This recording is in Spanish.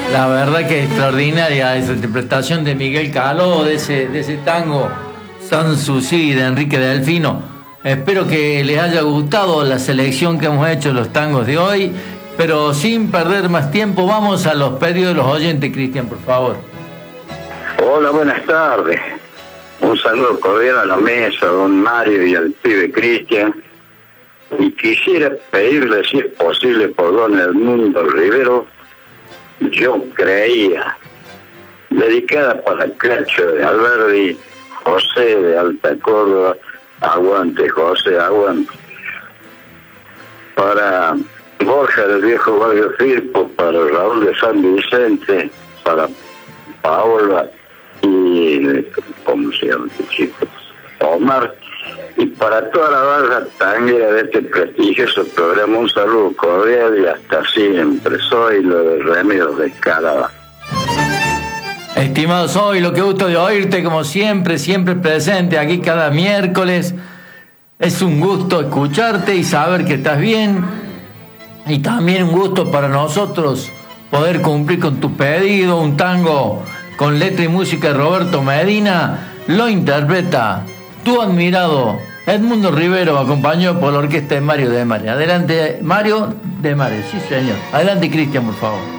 La verdad que es extraordinaria esa interpretación de Miguel Caló, de ese tango Sanssouci de Enrique Delfino. Espero que les haya gustado la selección que hemos hecho de los tangos de hoy, pero sin perder más tiempo, vamos a los pedidos de los oyentes, Cristian, por favor. Hola, buenas tardes. Un saludo cordial a la mesa, a don Mario y al pibe Cristian. Y quisiera pedirle, si es posible, por don Edmundo Rivero, Yo creía, dedicada para Cacho de Alberdi, José de Alta Córdoba, aguante José, aguante. Para Borja del Viejo Barrio Firpo, para Raúl de San Vicente, para Paola y, ¿cómo se llama este chico? Omar, y para toda la barra tanguera de este prestigioso programa, un saludo cordial y hasta siempre. Soy lo de Remedios de Escalada. Estimado Soy, lo que gusto de oírte como siempre, siempre presente aquí cada miércoles. Es un gusto escucharte y saber que estás bien. Y también un gusto para nosotros poder cumplir con tu pedido. Un tango con letra y música de Roberto Medina lo interpreta tu admirado Edmundo Rivero, acompañado por la orquesta de Mario de Mare. Adelante, Mario de Mare, sí señor. Adelante, Cristian, por favor.